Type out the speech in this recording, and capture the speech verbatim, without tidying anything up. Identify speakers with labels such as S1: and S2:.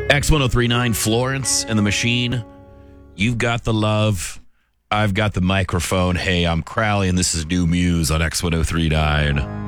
S1: X ten thirty-nine, Florence and the Machine. You've got the love. I've got the microphone. Hey, I'm Crowley, and this is New Muse on X ten thirty-nine.